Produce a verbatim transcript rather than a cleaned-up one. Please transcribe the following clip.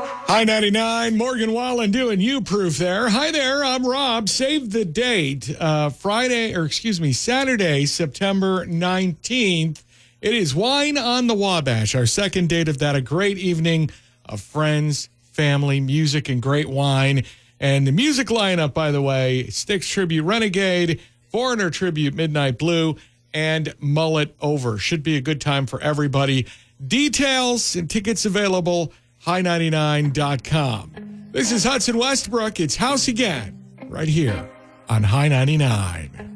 Hi ninety-nine, Morgan Wallen doing you proof there. Hi there, I'm Rob. Save the date, uh, Friday, or excuse me, Saturday, September nineteenth. It is Wine on the Wabash, our second date of that. A great evening of friends, family, music, and great wine. And the music lineup, by the way, Styx Tribute Renegade, Foreigner Tribute Midnight Blue, and Mullet Over. Should be a good time for everybody. Details and tickets available, high ninety-nine dot com. This is Hudson Westbrook. It's House Again, right here on High ninety-nine.